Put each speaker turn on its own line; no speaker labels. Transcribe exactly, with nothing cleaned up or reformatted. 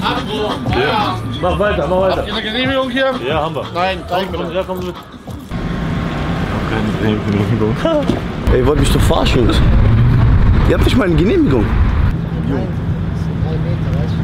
Ja. Mach weiter, mach weiter.
Habt ihr eine Genehmigung hier?
Ja, haben wir.
Nein, zeig mir
Komm,
das.
ja, komm mit. Keine Genehmigung.
Ey, ihr wollt mich doch verarschen, Jungs. Ihr habt nicht mal eine Genehmigung.
Nein, drei Meter, weißt du?